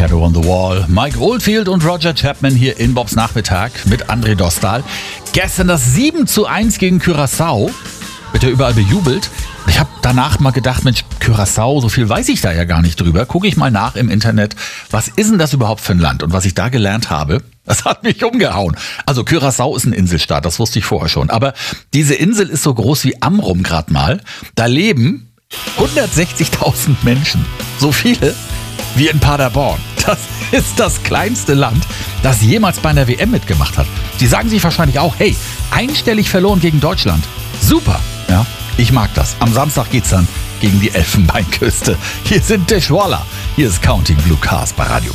Shadow on the Wall. Mike Oldfield und Roger Chapman hier in Bobs Nachmittag mit André Dostal. Gestern das 7:1 gegen Curaçao. Wird ja überall bejubelt. Ich habe danach mal gedacht, Mensch, Curaçao, so viel weiß ich da ja gar nicht drüber. Gucke ich mal nach im Internet, was ist denn das überhaupt für ein Land? Und was ich da gelernt habe, das hat mich umgehauen. Also Curaçao ist ein Inselstaat, das wusste ich vorher schon. Aber diese Insel ist so groß wie Amrum gerade mal. Da leben 160.000 Menschen. So viele wie in Paderborn. Das ist das kleinste Land, das jemals bei einer WM mitgemacht hat. Die sagen sich wahrscheinlich auch, hey, einstellig verloren gegen Deutschland. Super, ja, ich mag das. Am Samstag geht's dann gegen die Elfenbeinküste. Hier sind Dishwalla. Hier ist Counting Blue Cars bei Radio